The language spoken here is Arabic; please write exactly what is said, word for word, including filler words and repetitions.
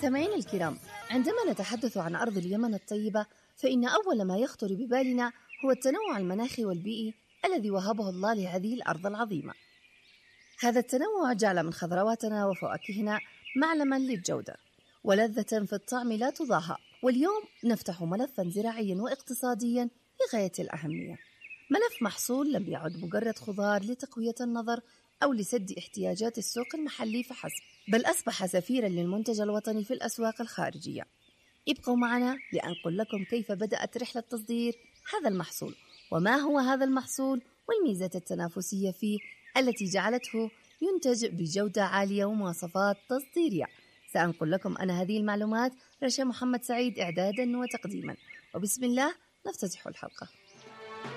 مستمعين الكرام، عندما نتحدث عن أرض اليمن الطيبة فإن أول ما يخطر ببالنا هو التنوع المناخي والبيئي الذي وهبه الله لهذه الأرض العظيمة. هذا التنوع جعل من خضرواتنا وفواكهنا معلما للجودة ولذة في الطعم لا تضاهى. واليوم نفتح ملفا زراعيا واقتصاديا لغاية الأهمية، ملف محصول لم يعد مجرد خضار لتقوية النظر أو لسد احتياجات السوق المحلي فحسب، بل أصبح سفيرا للمنتج الوطني في الأسواق الخارجية. ابقوا معنا لأنقل لكم كيف بدأت رحلة تصدير هذا المحصول، وما هو هذا المحصول والميزات التنافسية فيه التي جعلته ينتج بجودة عالية ومواصفات تصديرية. سأنقل لكم أنا هذه المعلومات، رشا محمد سعيد إعدادا وتقديما، وبسم الله نفتتح الحلقة.